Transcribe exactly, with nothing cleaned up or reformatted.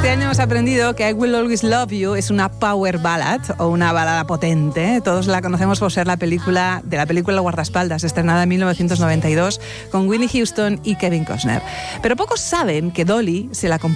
Este año hemos aprendido que I Will Always Love You es una power ballad o una balada potente. Todos la conocemos por ser la película de la película Guardaespaldas, estrenada en mil novecientos noventa y dos con Whitney Houston y Kevin Costner. Pero pocos saben que Dolly se la compuso